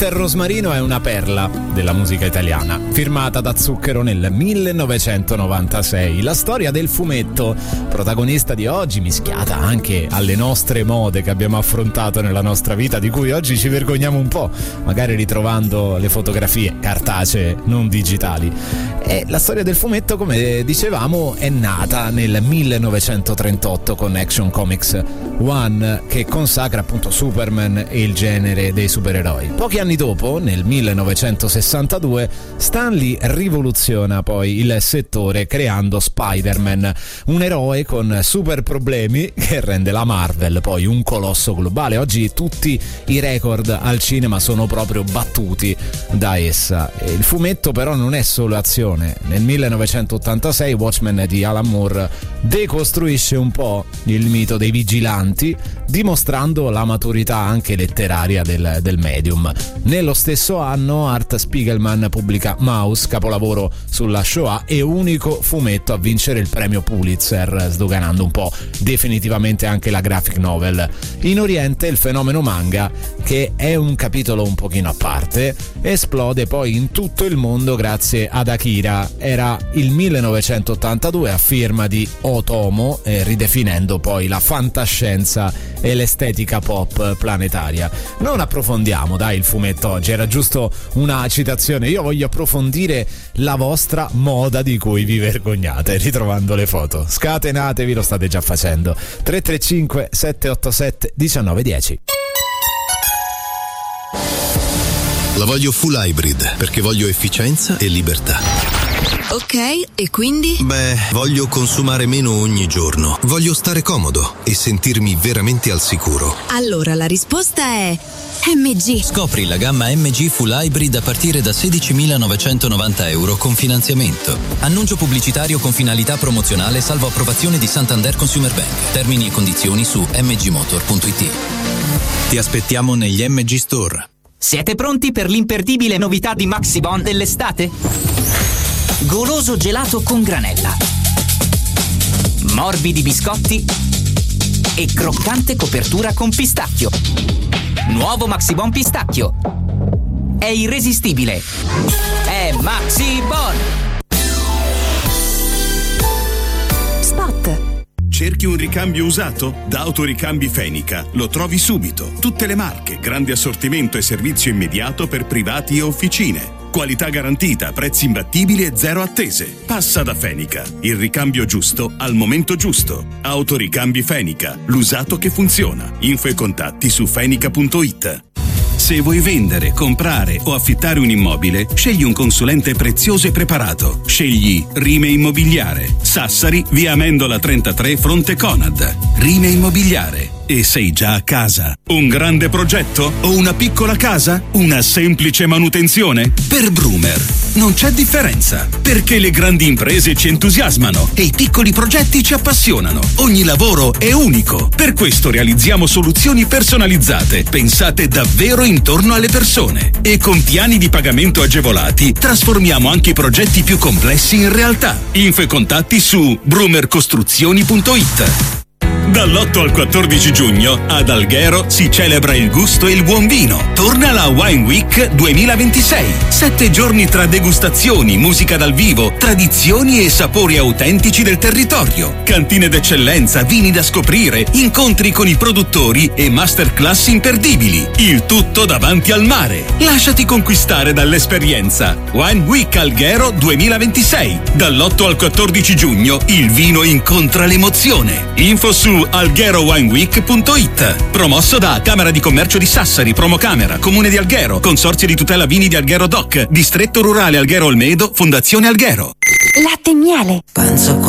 Walter Rosmarino è una perla della musica italiana, firmata da Zucchero nel 1996. La storia del fumetto, protagonista di oggi, mischiata anche alle nostre mode che abbiamo affrontato nella nostra vita, di cui oggi ci vergogniamo un po', magari ritrovando le fotografie cartacee, non digitali. E la storia del fumetto, come dicevamo, è nata nel 1938 con Action Comics 1, che consacra appunto Superman e il genere dei supereroi. Pochi anni dopo, nel 1962, Stan Lee rivoluziona poi il settore creando Spider-Man, un eroe con super problemi che rende la Marvel poi un colosso globale. Oggi tutti i record al cinema sono proprio battuti da essa. Il fumetto però non è solo azione. Nel 1986 Watchmen di Alan Moore decostruisce un po' il mito dei vigilanti, dimostrando la maturità anche letteraria del medium. Nello stesso anno Art Spiegelman pubblica Maus, capolavoro sulla Shoah e unico fumetto a vincere il premio Pulitzer, sdoganando un po' definitivamente anche la graphic novel. In Oriente il fenomeno manga, che è un capitolo un pochino a parte, esplode poi in tutto il mondo grazie ad Akira. Era il 1982 a firma di Otomo, ridefinendo poi la fantascienza e l'estetica pop planetaria. Non approfondiamo il fumetto oggi, era giusto una citazione. Io voglio approfondire la vostra moda di cui vi vergognate, ritrovando le foto. Scatenatevi, lo state già facendo. 335 787 1910. La voglio full hybrid perché voglio efficienza e libertà. Ok, e quindi? Beh, voglio consumare meno ogni giorno. Voglio stare comodo e sentirmi veramente al sicuro. Allora la risposta è MG. Scopri la gamma MG Full Hybrid a partire da 16.990 euro con finanziamento. Annuncio pubblicitario con finalità promozionale salvo approvazione di Santander Consumer Bank. Termini e condizioni su mgmotor.it. Ti aspettiamo negli MG Store. Siete pronti per l'imperdibile novità di Maxibon dell'estate? Goloso gelato con granella, morbidi biscotti e croccante copertura con pistacchio. Nuovo Maxibon pistacchio. È irresistibile. È Maxibon. Spot. Cerchi un ricambio usato? Da Autoricambi Fenica lo trovi subito. Tutte le marche, grande assortimento e servizio immediato per privati e officine. Qualità garantita, prezzi imbattibili e zero attese. Passa da Fenica, il ricambio giusto al momento giusto. Autoricambi Fenica, l'usato che funziona. Info e contatti su fenica.it. Se vuoi vendere, comprare o affittare un immobile, scegli un consulente prezioso e preparato. Scegli Rime Immobiliare. Sassari, via Amendola 33, fronte Conad. Rime Immobiliare. E sei già a casa. Un grande progetto o una piccola casa? Una semplice manutenzione? Per Brumer non c'è differenza, perché le grandi imprese ci entusiasmano e i piccoli progetti ci appassionano. Ogni lavoro è unico. Per questo realizziamo soluzioni personalizzate, pensate davvero intorno alle persone. E con piani di pagamento agevolati trasformiamo anche i progetti più complessi in realtà. Info e contatti su brumercostruzioni.it. Dall'8 al 14 giugno ad Alghero si celebra il gusto e il buon vino. Torna la Wine Week 2026. 7 giorni tra degustazioni, musica dal vivo, tradizioni e sapori autentici del territorio. Cantine d'eccellenza, vini da scoprire, incontri con i produttori e masterclass imperdibili. Il tutto davanti al mare. Lasciati conquistare dall'esperienza. Wine Week Alghero 2026. Dall'8 al 14 giugno il vino incontra l'emozione. Info su algherowineweek.it. Promosso da Camera di Commercio di Sassari, Promocamera, Comune di Alghero, Consorzio di tutela vini di Alghero Doc, Distretto Rurale Alghero Olmedo, Fondazione Alghero. Latte e miele. Penso